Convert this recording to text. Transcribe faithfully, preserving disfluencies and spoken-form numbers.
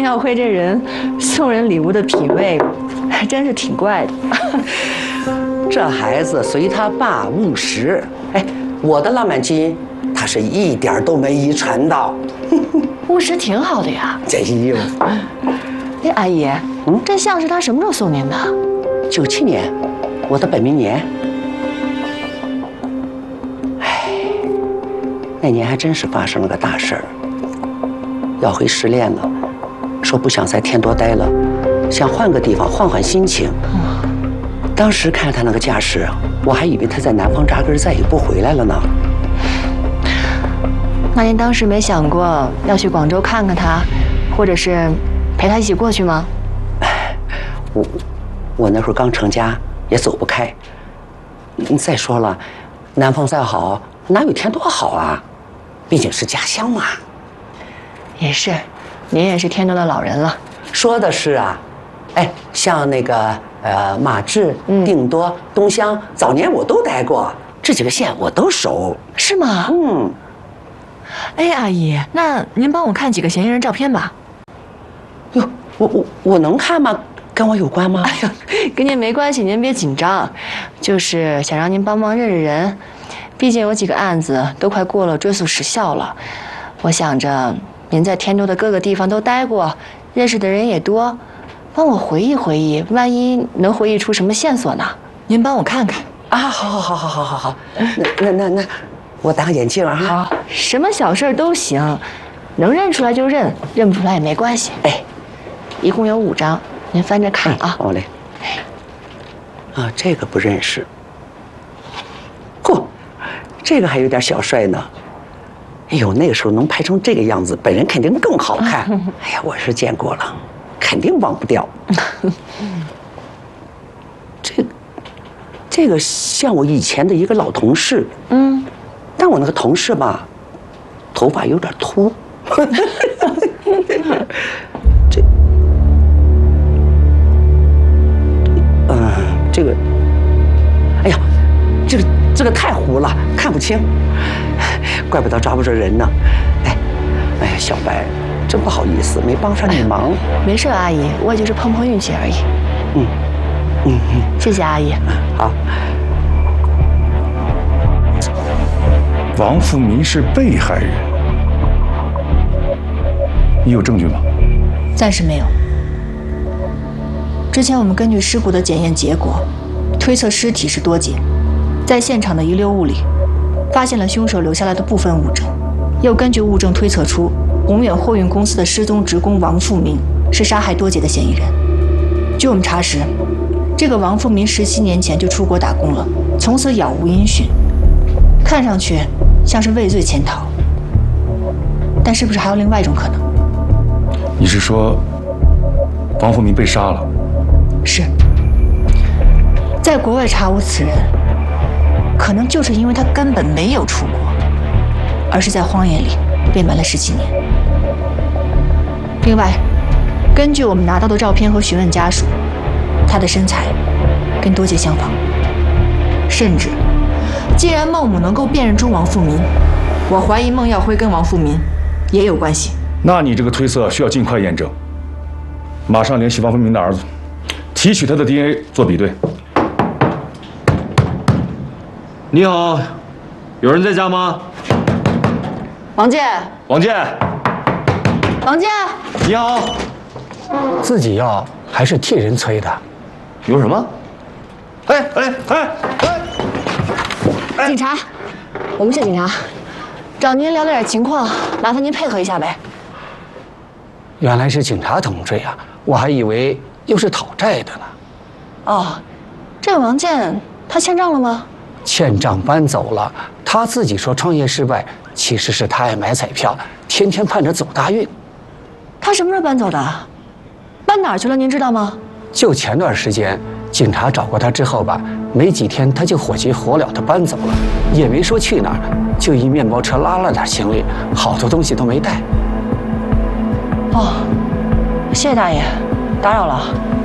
孟耀辉这人送人礼物的品味还真是挺怪的。 这孩子随他爸务实，哎，我的浪漫基因他是一点都没遗传到。 务实挺好的呀。 哎呦， 哎，阿姨， 嗯， 这像是他什么时候送您的？ 九七年，我的本命年。哎，那年还真是发生了个大事儿。耀辉失恋了，说不想在天多待了，想换个地方换换心情。嗯，当时看他那个架势，我还以为他在南方扎根，再也不回来了呢。 那您当时没想过要去广州看看他，或者是陪他一起过去吗？ 我我那会儿刚成家，也走不开。再说了，南方再好，哪有天多好啊？毕竟是家乡嘛。 也是，您也是天多的老人了。 说的是啊，哎，像那个呃马治、 嗯、 定多、东乡，早年我都待过，这几个县我都熟。 是吗？ 嗯。 哎，阿姨，那您帮我看几个嫌疑人照片吧。 哟，我我我能看吗？跟我有关吗？ 哎呦，跟您没关系，您别紧张，就是想让您帮忙认认人，毕竟有几个案子都快过了追诉时效了。我想着您在天州的各个地方都待过，认识的人也多，帮我回忆回忆，万一能回忆出什么线索呢？您帮我看看啊！好好好好好好好，那那那那，我戴个眼镜啊！ 好，什么小事都行，能认出来就认，认不出来也没关系。 哎， 一共有五张。您翻着看啊！ 好嘞。啊，这个不认识。嚯，这个还有点小帅呢。哎呦，那个时候能拍成这个样子，本人肯定更好看。哎呀，我是见过了，肯定忘不掉。这，这个像我以前的一个老同事。嗯，但我那个同事吧，头发有点秃。这。这个，哎呀，这个这个太糊了，看不清，怪不得抓不着人呢。哎，哎呀，小白，真不好意思，没帮上你忙。 哎、没事，阿姨，我也就是碰碰运气而已。嗯，嗯嗯，谢谢阿姨。 好。 王富民是被害人，你有证据吗？ 暂时没有。之前我们根据尸骨的检验结果，推测尸体是多劫，在现场的遗留物里，发现了凶手留下来的部分物证，又根据物证推测出宏远货运公司的失踪职工王富民是杀害多劫的嫌疑人。据我们查实，这个王富民十七年前就出国打工了，从此杳无音讯，看上去像是畏罪潜逃。但是不是还有另外一种可能？ 你是说王富民被杀了？ 是，在国外查无此人，可能就是因为他根本没有出国，而是在荒野里被埋了十几年。另外，根据我们拿到的照片和询问家属，他的身材跟多杰相仿，甚至，既然孟母能够辨认出王富民，我怀疑孟耀辉跟王富民也有关系。 那你这个推测需要尽快验证，马上联系王富民的儿子。提取他的 D N A 做比对。 你好，有人在家吗？ 王健。 王健。 王健。 你好。 自己要还是替人催的？ 有什么？哎哎哎哎！警察，我们是警察，找您了解点情况，麻烦您配合一下呗。 原来是警察同志呀，我还以为又是讨债的呢。 哦，这个王健他欠账了吗？ 欠账搬走了，他自己说创业失败，其实是他爱买彩票，天天盼着走大运。 他什么时候搬走的？搬哪儿去了？您知道吗？ 就前段时间，警察找过他之后吧，没几天他就火急火燎地搬走了，也没说去哪儿，就一面包车拉了点行李，好多东西都没带。 哦，谢谢大爷，打扰了。